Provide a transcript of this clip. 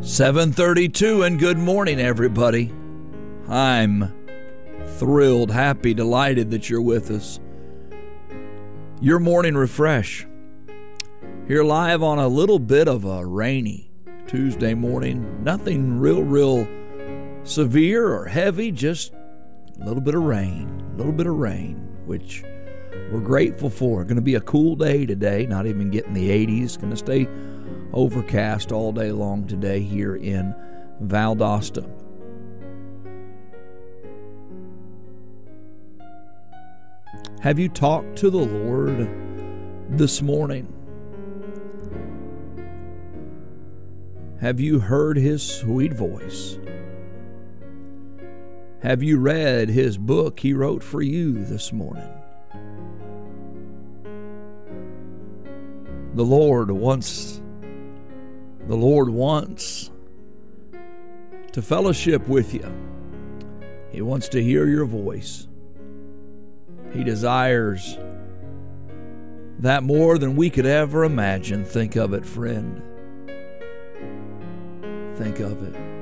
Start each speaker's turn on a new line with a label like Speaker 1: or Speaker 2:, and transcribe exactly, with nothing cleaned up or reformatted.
Speaker 1: seven thirty-two, and good morning, everybody. I'm thrilled, happy, delighted that you're with us. Your morning refresh. Here live on a little bit of a rainy Tuesday morning. Nothing real, real severe or heavy, just a little bit of rain, a little bit of rain, which we're grateful for. Going to be a cool day today, not even getting the eighties. Going to stay overcast all day long today here in Valdosta. Have you talked to the Lord this morning? Have you heard His sweet voice? Have you read His book He wrote for you this morning? The Lord wants The Lord wants to fellowship with you. He wants to hear your voice. He desires that more than we could ever imagine. Think of it, friend. Think of it.